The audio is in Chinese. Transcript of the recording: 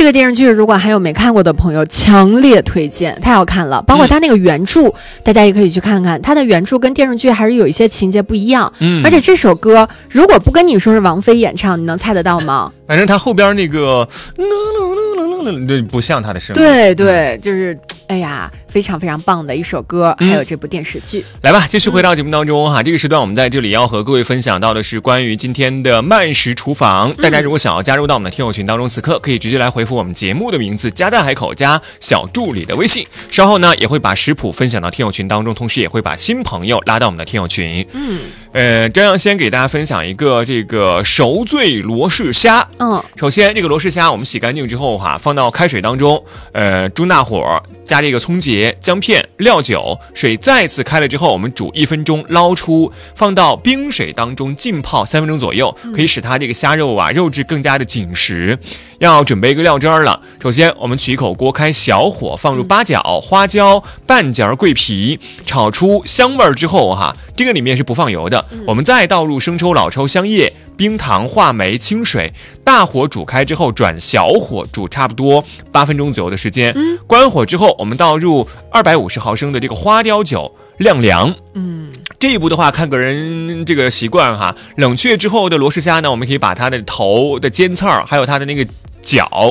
这个电视剧如果还有没看过的朋友，强烈推荐，太好看了。包括它那个原著，大家也可以去看看。它的原著跟电视剧还是有一些情节不一样。而且这首歌如果不跟你说是王菲演唱，你能猜得到吗？ 反正它后边那个不像他的声音。 对对，就是哎呀，非常非常棒的一首歌，还有这部电视剧。 来吧，继续回到节目当中哈。这个时段我们在这里要和各位分享到的是关于今天的慢食厨房。大家如果想要加入到我们的听友群当中，此刻可以直接来回复我们节目的名字加大海口加小助理的微信。稍后呢，也会把食谱分享到听友群当中，同时也会把新朋友拉到我们的听友群。张扬先给大家分享一个这个熟醉罗氏虾。首先这个罗氏虾我们洗干净之后放到开水当中，中大火加这个葱节、姜片、料酒，水再次开了之后，我们煮1分钟，捞出，放到冰水当中浸泡3分钟左右，可以使它这个虾肉肉质更加的紧实。要准备一个料汁了，首先我们取一口锅，开小火，放入八角、花椒、半截桂皮，炒出香味之后这个里面是不放油的，我们再倒入生抽、老抽、香叶、冰糖、话梅、清水，大火煮开之后转小火煮差不多8分钟左右的时间。关火之后，我们倒入250毫升的这个花雕酒晾凉。这一步的话看个人这个习惯冷却之后的罗氏虾呢，我们可以把它的头的尖刺儿还有它的那个脚